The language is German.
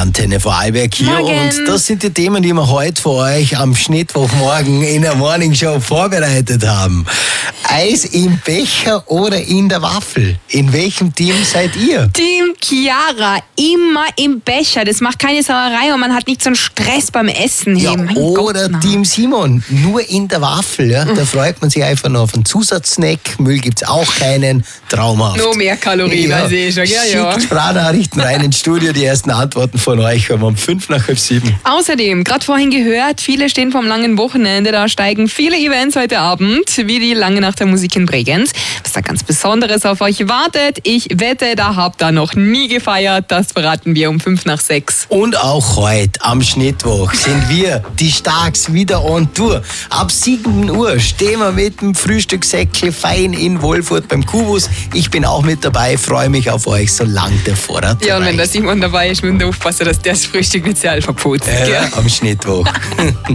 Antenne Vorarlberg hier. Morgen. Und das sind die Themen, die wir heute für euch am Schnittwochmorgen in der Morning Show vorbereitet haben. Eis im Becher oder in der Waffel? In welchem Team seid ihr? Team Chiara, immer im Becher. Das macht keine Sauerei und man hat nicht so einen Stress beim Essen. Ja, Mein oder Gott, Team Simon, nur in der Waffel. Ja? Da freut man sich einfach noch auf einen Zusatzsnack. Müll gibt's auch keinen. Traumhaft. Noch mehr Kalorien, weiß ich schon. Ja. Schickt Sprachnachrichten rein ins Studio. Die ersten Antworten von euch haben wir um 6:55. Außerdem, gerade vorhin gehört, viele stehen vom langen Wochenende. Da steigen viele Events heute Abend, wie die Lange Nacht der Musik in Bregenz. Was da ganz Besonderes auf euch wartet, ich wette, da habt ihr noch nie gefeiert. Das verraten wir um 5:06. Und auch heute am Schnittwoch sind wir, die Starks, wieder on Tour. Ab 7 Uhr stehen wir mit dem Frühstückssäckchen fein in Wolfurt beim Kubus. Ich bin auch mit dabei, freue mich auf euch, solange der Vorrat Ja, und wenn reicht. der Simon dabei ist, müssen wir aufpassen, dass der das Frühstück nicht selber putzt. Am Schnittwoch.